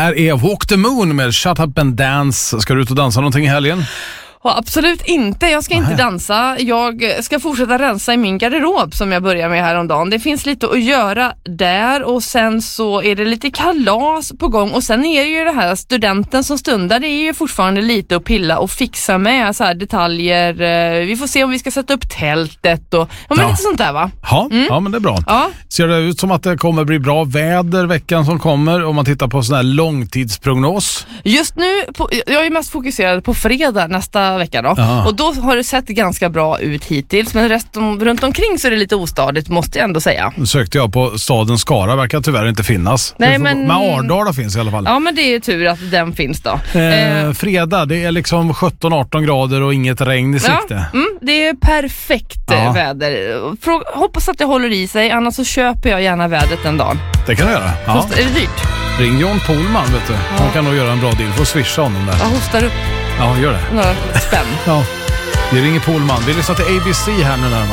Här är Walk the Moon med Shut Up and Dance. Ska du ut och dansa någonting i helgen? Absolut inte, jag ska inte dansa. Jag ska fortsätta rensa i min garderob som jag börjar med häromdagen. Det finns lite att göra där och sen så är det lite kalas på gång. Och sen är det ju det här studenten som stundar, det är ju fortfarande lite att pilla och fixa med så här detaljer. Vi får se om vi ska sätta upp tältet och lite sånt där, va? Ja, men det är bra. Ja. Ser det ut som att det kommer bli bra väder veckan som kommer om man tittar på sån här långtidsprognos? Just nu, jag är mest fokuserad på fredag nästa vecka då. Aha. Och då har det sett ganska bra ut hittills, men runt omkring så är det lite ostadigt, måste jag ändå säga. Nu sökte jag på staden Skara, verkar tyvärr inte finnas. Nej, men Ardala finns i alla fall. Ja, men det är ju tur att den finns då. Fredag, det är liksom 17-18 grader och inget regn i sikte. Det är perfekt väder. Hoppas att det håller i sig, annars så köper jag gärna vädret en dag. Det kan du göra. Ja. Är det dyrt? Ring John Pohlman, vet du. Han kan nog göra en bra deal. Får swisha honom där. Jag hostar upp Ja, gör det. några spänn. Ja. Vi ringer Pohlman. Vi lyssnar till ABC här nu närmast.